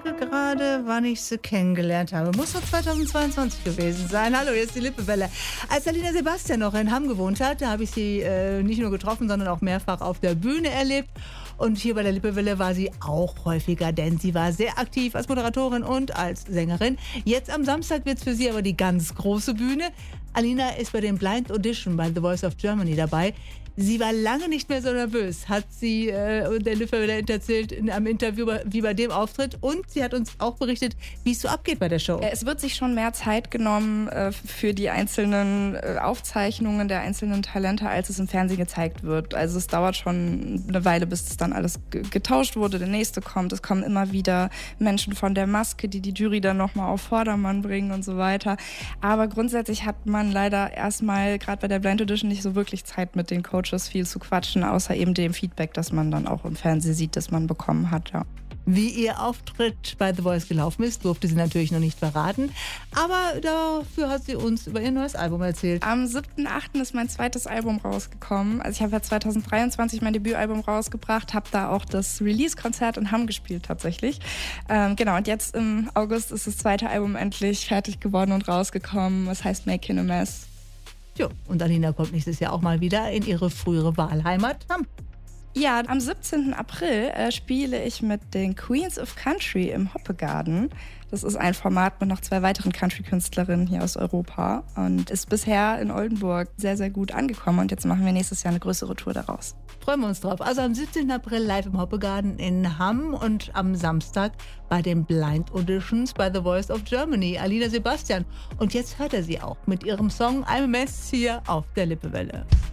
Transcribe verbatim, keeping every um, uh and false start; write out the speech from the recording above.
überlege gerade, wann ich sie kennengelernt habe. Muss doch zweitausendzweiundzwanzig gewesen sein. Hallo, hier ist die Lippewelle. Als Alina Sebastian noch in Hamm gewohnt hat, da habe ich sie äh, nicht nur getroffen, sondern auch mehrfach auf der Bühne erlebt. Und hier bei der Lippewelle war sie auch häufiger, denn sie war sehr aktiv als Moderatorin und als Sängerin. Jetzt am Samstag wird es für sie aber die ganz große Bühne. Alina ist bei dem Blind Audition bei The Voice of Germany dabei. Sie war lange nicht mehr so nervös, hat sie äh, der Lippewelle erzählt in einem Interview, wie bei dem Auftritt. Und sie hat uns auch berichtet, wie es so abgeht bei der Show. Es wird sich schon mehr Zeit genommen äh, für die einzelnen äh, Aufzeichnungen der einzelnen Talente, als es im Fernsehen gezeigt wird. Also es dauert schon eine Weile, bis das dann alles g- getauscht wurde, der nächste kommt. Es kommen immer wieder Menschen von der Maske, die die Jury dann nochmal auf Vordermann bringen und so weiter. Aber grundsätzlich hat man leider erstmal, gerade bei der Blind Audition, nicht so wirklich Zeit mit den Coaches viel zu quatschen, außer eben dem Feedback, das man dann auch im Fernsehen sieht, das man bekommen hat, ja. Wie ihr Auftritt bei The Voice gelaufen ist, durfte sie natürlich noch nicht verraten. Aber dafür hat sie uns über ihr neues Album erzählt. Am siebten achten ist mein zweites Album rausgekommen. Also ich habe ja zweitausenddreiundzwanzig mein Debütalbum rausgebracht, habe da auch das Release-Konzert in Hamm gespielt tatsächlich. Ähm, genau, und jetzt im August ist das zweite Album endlich fertig geworden und rausgekommen. Es heißt Making a Mess. Jo, und Alina kommt nächstes Jahr auch mal wieder in ihre frühere Wahlheimat Hamm. Ja, am siebzehnten April äh, spiele ich mit den Queens of Country im Hoppegarden. Das ist ein Format mit noch zwei weiteren Country-Künstlerinnen hier aus Europa und ist bisher in Oldenburg sehr, sehr gut angekommen. Und jetzt machen wir nächstes Jahr eine größere Tour daraus. Freuen wir uns drauf. Also am siebzehnten April live im Hoppegarden in Hamm und am Samstag bei den Blind Auditions bei The Voice of Germany, Alina Sebastian. Und jetzt hört er sie auch mit ihrem Song I'm a Mess hier auf der Lippewelle.